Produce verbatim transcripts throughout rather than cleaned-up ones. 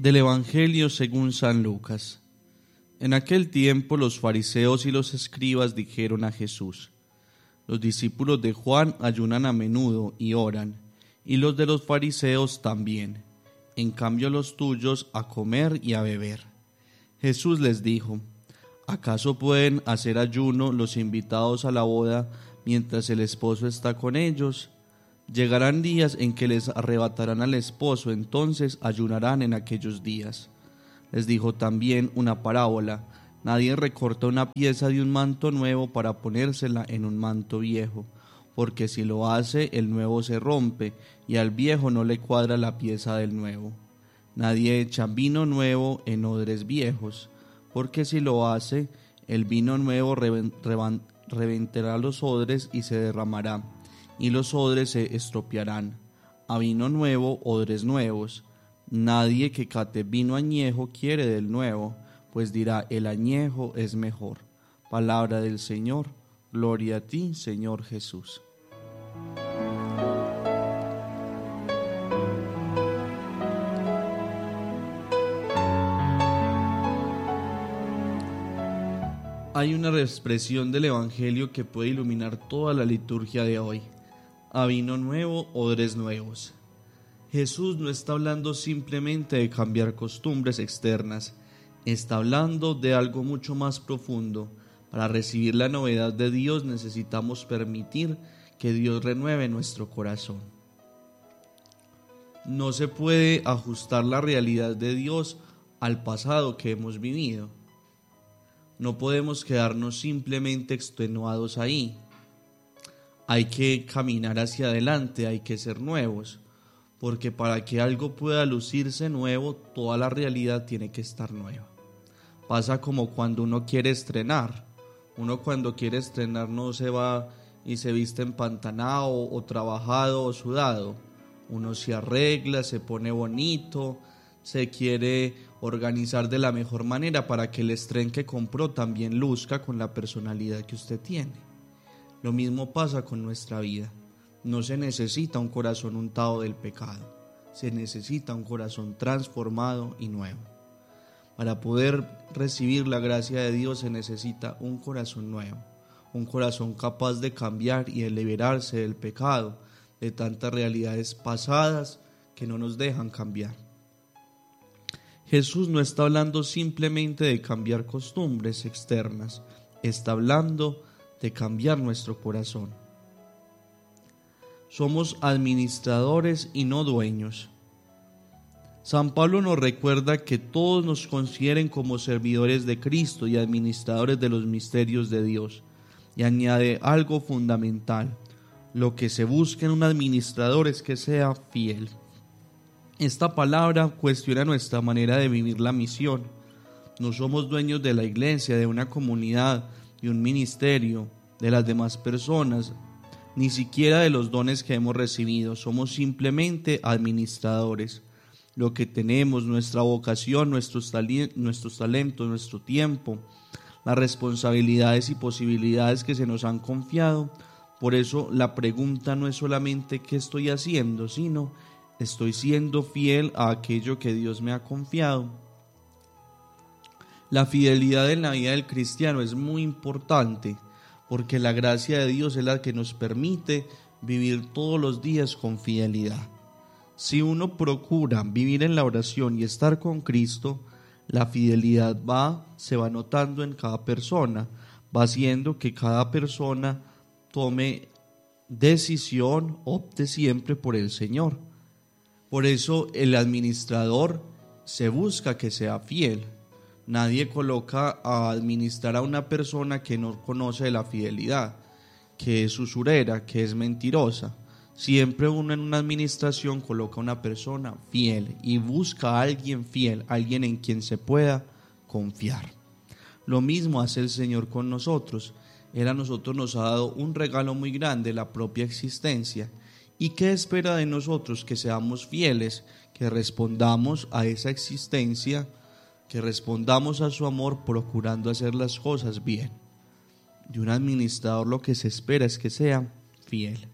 Del Evangelio según San Lucas. En aquel tiempo los fariseos y los escribas dijeron a Jesús: los discípulos de Juan ayunan a menudo y oran, y los de los fariseos también. En cambio los tuyos a comer y a beber. Jesús les dijo: ¿acaso pueden hacer ayuno los invitados a la boda mientras el esposo está con ellos? Llegarán días en que les arrebatarán al esposo, entonces ayunarán en aquellos días. Les dijo también una parábola: nadie recorta una pieza de un manto nuevo para ponérsela en un manto viejo, porque si lo hace, el nuevo se rompe, y al viejo no le cuadra la pieza del nuevo. Nadie echa vino nuevo en odres viejos, porque si lo hace, el vino nuevo reventará los odres y se derramará, y los odres se estropearán. A vino nuevo, odres nuevos. Nadie que cate vino añejo quiere del nuevo, pues dirá: el añejo es mejor. Palabra del Señor. Gloria a ti, Señor Jesús. Hay una expresión del Evangelio que puede iluminar toda la liturgia de hoy: a vino nuevo, odres nuevos. Jesús no está hablando simplemente de cambiar costumbres externas, está hablando de algo mucho más profundo. Para recibir la novedad de Dios necesitamos permitir que Dios renueve nuestro corazón. No se puede ajustar la realidad de Dios al pasado que hemos vivido. No podemos quedarnos simplemente extenuados ahí. Hay que caminar hacia adelante, hay que ser nuevos, porque para que algo pueda lucirse nuevo, toda la realidad tiene que estar nueva. Pasa como cuando uno quiere estrenar. Uno cuando quiere estrenar no se va y se viste empantanado o trabajado o sudado. Uno se arregla, se pone bonito, se quiere organizar de la mejor manera para que el estreno que compró también luzca con la personalidad que usted tiene. Lo mismo pasa con nuestra vida. No se necesita un corazón untado del pecado, se necesita un corazón transformado y nuevo. Para poder recibir la gracia de Dios se necesita un corazón nuevo, un corazón capaz de cambiar y de liberarse del pecado, de tantas realidades pasadas que no nos dejan cambiar. Jesús no está hablando simplemente de cambiar costumbres externas, está hablando de cambiar nuestro corazón. Somos administradores y no dueños. San Pablo nos recuerda que todos nos consideren como servidores de Cristo y administradores de los misterios de Dios, y añade algo fundamental: lo que se busca en un administrador es que sea fiel. Esta palabra cuestiona nuestra manera de vivir la misión. No somos dueños de la iglesia, de una comunidad, de un ministerio, de las demás personas, ni siquiera de los dones que hemos recibido. Somos simplemente administradores. Lo que tenemos, nuestra vocación, nuestros, tali- nuestros talentos, nuestro tiempo, las responsabilidades y posibilidades que se nos han confiado. Por eso la pregunta no es solamente ¿qué estoy haciendo?, sino ¿estoy siendo fiel a aquello que Dios me ha confiado? La fidelidad en la vida del cristiano es muy importante, porque la gracia de Dios es la que nos permite vivir todos los días con fidelidad. Si uno procura vivir en la oración y estar con Cristo, la fidelidad va, se va notando en cada persona, va haciendo que cada persona tome decisión, opte siempre por el Señor. Por eso el administrador se busca que sea fiel. Nadie coloca a administrar a una persona que no conoce la fidelidad, que es usurera, que es mentirosa. Siempre uno en una administración coloca a una persona fiel y busca a alguien fiel, alguien en quien se pueda confiar. Lo mismo hace el Señor con nosotros. Él a nosotros nos ha dado un regalo muy grande, la propia existencia. ¿Y qué espera de nosotros? Que seamos fieles, que respondamos a esa existencia, que respondamos a su amor procurando hacer las cosas bien. De un administrador lo que se espera es que sea fiel.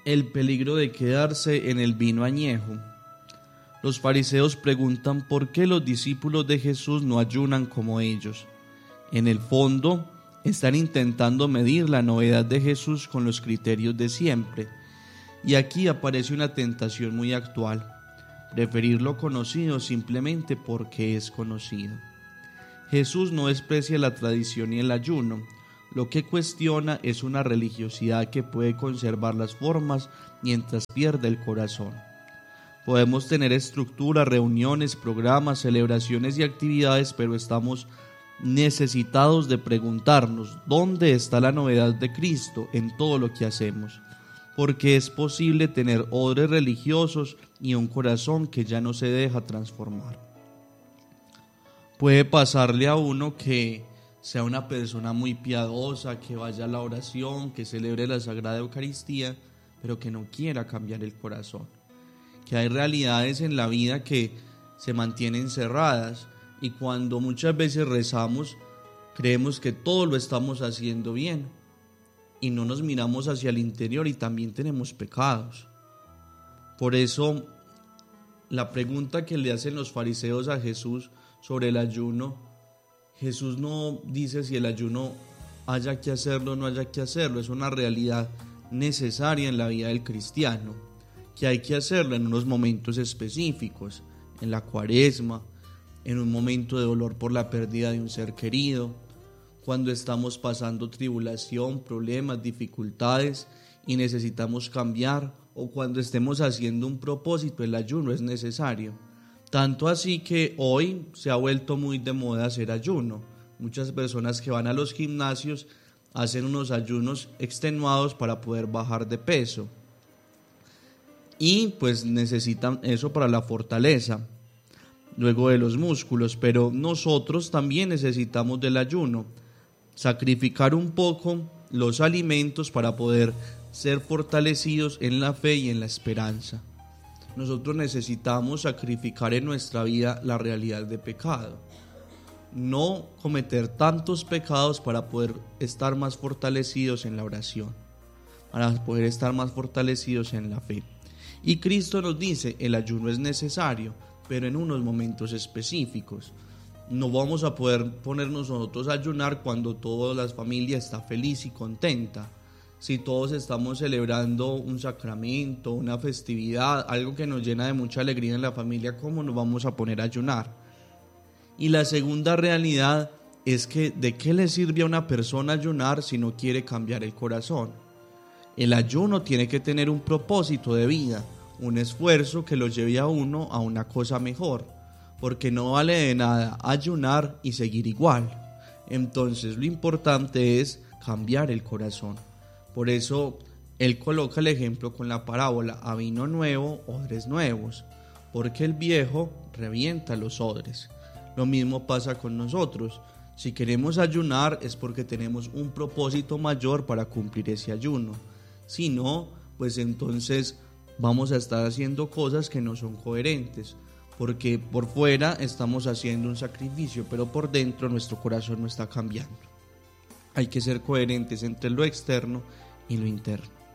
el peligro de quedarse en el vino añejo. Los fariseos preguntan por qué los discípulos de Jesús no ayunan como ellos. En el fondo, están intentando medir la novedad de Jesús con los criterios de siempre. Y aquí aparece una tentación muy actual: preferir lo conocido simplemente porque es conocido. Jesús no desprecia la tradición y el ayuno. Lo que cuestiona es una religiosidad que puede conservar las formas mientras pierde el corazón. Podemos tener estructura, reuniones, programas, celebraciones y actividades, pero estamos necesitados de preguntarnos dónde está la novedad de Cristo en todo lo que hacemos, porque es posible tener odres religiosos y un corazón que ya no se deja transformar. Puede pasarle a uno que sea una persona muy piadosa, que vaya a la oración, que celebre la Sagrada Eucaristía, pero que no quiera cambiar el corazón. Que hay realidades en la vida que se mantienen cerradas, y cuando muchas veces rezamos, creemos que todo lo estamos haciendo bien y no nos miramos hacia el interior y también tenemos pecados. Por eso, la pregunta que le hacen los fariseos a Jesús sobre el ayuno, Jesús no dice si el ayuno haya que hacerlo o no haya que hacerlo, es una realidad necesaria en la vida del cristiano, que hay que hacerlo en unos momentos específicos, en la Cuaresma, en un momento de dolor por la pérdida de un ser querido, cuando estamos pasando tribulación, problemas, dificultades y necesitamos cambiar, o cuando estemos haciendo un propósito, el ayuno es necesario. Tanto así que hoy se ha vuelto muy de moda hacer ayuno. Muchas personas que van a los gimnasios hacen unos ayunos extenuados para poder bajar de peso. Y pues necesitan eso para la fortaleza, luego de los músculos, pero nosotros también necesitamos del ayuno, sacrificar un poco los alimentos para poder ser fortalecidos en la fe y en la esperanza. Nosotros necesitamos sacrificar en nuestra vida la realidad de pecado, no cometer tantos pecados para poder estar más fortalecidos en la oración, para poder estar más fortalecidos en la fe. Y Cristo nos dice, el ayuno es necesario, pero en unos momentos específicos. No vamos a poder ponernos nosotros a ayunar cuando toda la familia está feliz y contenta. Si todos estamos celebrando un sacramento, una festividad, algo que nos llena de mucha alegría en la familia, ¿cómo nos vamos a poner a ayunar? Y la segunda realidad es que ¿de qué le sirve a una persona ayunar si no quiere cambiar el corazón? El ayuno tiene que tener un propósito de vida, un esfuerzo que lo lleve a uno a una cosa mejor, porque no vale de nada ayunar y seguir igual. Entonces lo importante es cambiar el corazón. Por eso él coloca el ejemplo con la parábola, a vino nuevo, odres nuevos, porque el viejo revienta los odres. Lo mismo pasa con nosotros. Si queremos ayunar es porque tenemos un propósito mayor para cumplir ese ayuno. Si no, pues entonces vamos a estar haciendo cosas que no son coherentes, porque por fuera estamos haciendo un sacrificio, pero por dentro nuestro corazón no está cambiando. Hay que ser coherentes entre lo externo y lo interno.